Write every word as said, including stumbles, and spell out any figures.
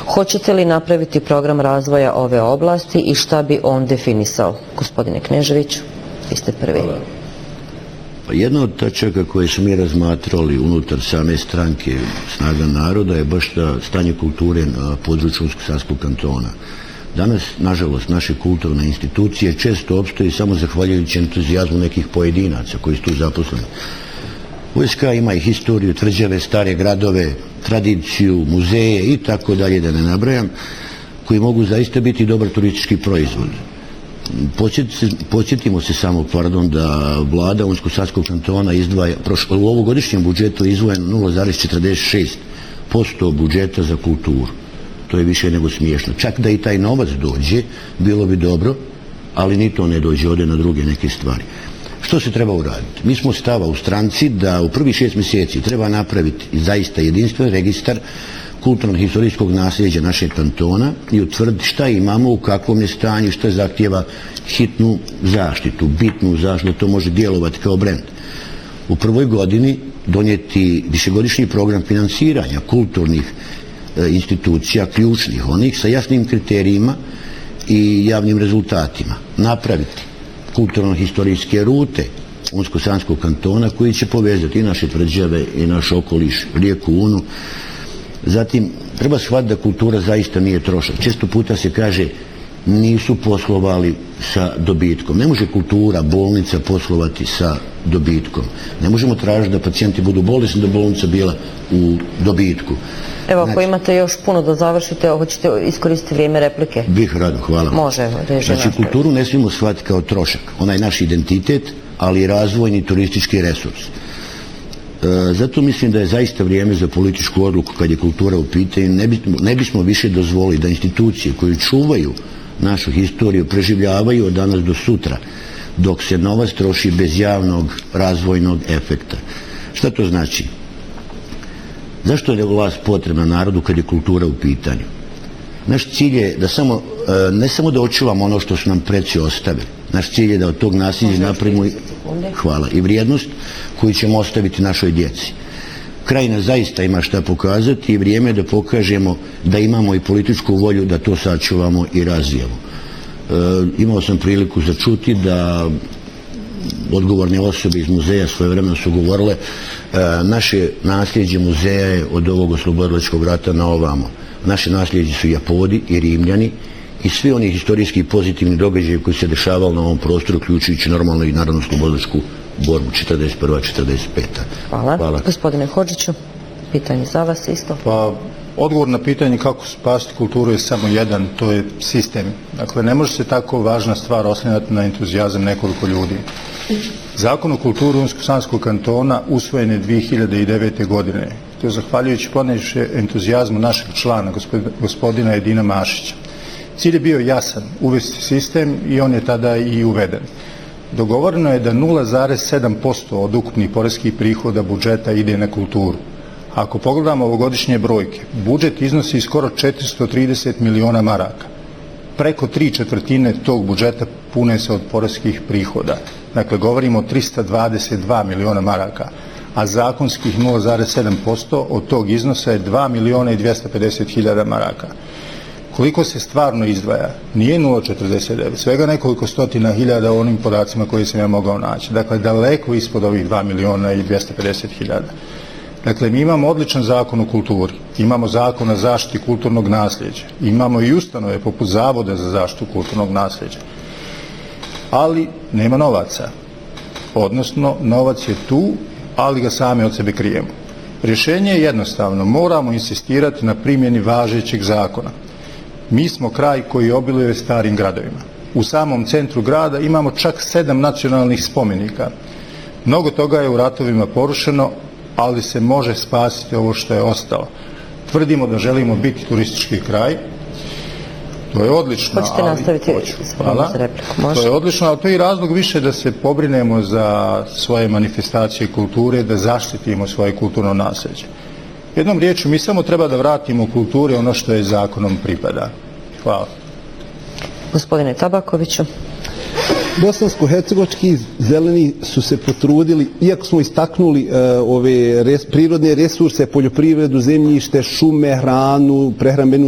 Hoćete li napraviti program razvoja ove oblasti i šta bi on definisao? Gospodine Kneževiću, vi ste prvi. Hvala. Pa jedna od tačaka koje smo mi razmatrali unutar same stranke Snaga naroda je baš stanje kulture na području Unsko-Sanskog kantona. Danas, nažalost, naše kulturne institucije često opstoji samo zahvaljujući entuzijazmu nekih pojedinaca koji su tu zaposleni. Vojska ima i historiju, tvrđave, stare gradove, tradiciju, muzeje i tako dalje, da ne nabrajam, koji mogu zaista biti dobar turistički proizvod. Podsjetimo se samo, pardon, da vlada Unsko-Sanskog kantona izdvaja, u ovogodišnjem budžetu je izdvojeno nula zarez četrdeset šest posto budžeta za kulturu. To je više nego smiješno. Čak da i taj novac dođe, bilo bi dobro, ali ni to ne dođe, ode na druge neke stvari. Što se treba uraditi? Mi smo stava u stranci da u prvih šest mjeseci treba napraviti zaista jedinstven registar kulturno-historijskog nasljeđa našeg kantona i utvrditi šta imamo, u kakvom je stanju, šta zahtjeva hitnu zaštitu, bitnu zaštitu, to može djelovati kao brend. U prvoj godini donijeti višegodišnji program financiranja kulturnih e, institucija, ključnih onih, sa jasnim kriterijima i javnim rezultatima. Napraviti kulturno-historijske rute Unsko-Sanskog kantona koji će povezati i naše tvrđave i naš okoliš, rijeku Unu. Zatim, treba shvatiti da kultura zaista nije trošak. Često puta se kaže nisu poslovali sa dobitkom. Ne može kultura, bolnica poslovati sa dobitkom. Ne možemo tražiti da pacijenti budu bolesni, da bolnica bila u dobitku. Evo, ako znači, imate još puno da završite, hoćete iskoristiti vrijeme replike? Bih rado, hvala. Može, reži Znači, kulturu ne smijemo shvatiti kao trošak. Ona je naš identitet, ali i razvojni turistički resurs. E, zato mislim da je zaista vrijeme za političku odluku kad je kultura u pitanju. Ne, bi, ne bismo više dozvolili da institucije koje čuvaju našu historiju preživljavaju od danas do sutra, dok se novac troši bez javnog razvojnog efekta. Šta to znači? Zašto je vlast potrebna narodu kad je kultura u pitanju? Naš cilj je da samo, ne samo da očuvamo ono što su nam preci ostavili. Naš cilj je da od tog nasljeđa napravimo i, hvala, i vrijednost koju ćemo ostaviti našoj djeci. Krajina zaista ima šta pokazati i vrijeme je da pokažemo da imamo i političku volju da to sačuvamo i razvijemo. E, imao sam priliku začuti da odgovorne osobe iz muzeja svojevremeno su govorile e, naše nasljeđe muzeja je od ovog oslobodilačkog rata na ovamo. Naše nasljeđe su Japodi i Rimljani i svi oni historijski pozitivni događaji koji se dešavali na ovom prostoru, uključujući normalno i narodnu oslobodilačku borbu četrdeset prva četrdeset peta. Hvala. Hvala. Gospodine Hodžiću, pitanje za vas isto. Pa, odgovor na pitanje kako spasiti kulturu je samo jedan, to je sistem. Dakle, ne može se tako važna stvar oslanjati na entuzijazam nekoliko ljudi. Zakon o kulturi Unsko-Sanskog kantona usvojen je dvije hiljade devete. godine. To je zahvaljujući ponajviše entuzijazmu našeg člana, gospodina Edina Mašića. Cilj je bio jasan, uvesti sistem i on je tada i uveden. Dogovoreno je da nula zarez sedam posto od ukupnih poreskih prihoda budžeta ide na kulturu. Ako pogledamo ovogodišnje brojke, budžet iznosi skoro četiristo trideset miliona maraka. Preko tri četvrtine tog budžeta pune se od poreskih prihoda. Dakle, govorimo o tristo dvadeset dva miliona maraka, a zakonskih nula zarez sedam posto od tog iznosa je dva miliona i dvjesto pedeset hiljada maraka. Koliko se stvarno izdvaja? Nije nula zarez četrdeset devet, svega nekoliko stotina hiljada onim podacima koje sam ja mogao naći. Dakle, daleko ispod ovih dva miliona i dvjesto pedeset hiljada. Dakle, mi imamo odličan zakon o kulturi, imamo zakon o zaštiti kulturnog nasljeđa, imamo i ustanove poput Zavoda za zaštitu kulturnog nasljeđa, ali nema novaca. Odnosno, novac je tu, ali ga sami od sebe krijemo. Rješenje je jednostavno, moramo insistirati na primjeni važećeg zakona. Mi smo kraj koji obiluje starim gradovima. U samom centru grada imamo čak sedam nacionalnih spomenika. Mnogo toga je u ratovima porušeno, ali se može spasiti ovo što je ostalo. Tvrdimo da želimo biti turistički kraj. To je odlično. Hoćete ali, nastaviti hvala. Repliku? Može. To je odlično, ali to je i razlog više da se pobrinemo za svoje manifestacije kulture, da zaštitimo svoje kulturno nasljeđe. Jednom riječju, mi samo treba da vratimo kulturi ono što je zakonom pripada. Hvala. Gospodine Tabakoviću. Bosansko-hercegovački zeleni su se potrudili, iako smo istaknuli uh, ove res, prirodne resurse, poljoprivredu, zemljište, šume, hranu, prehrambenu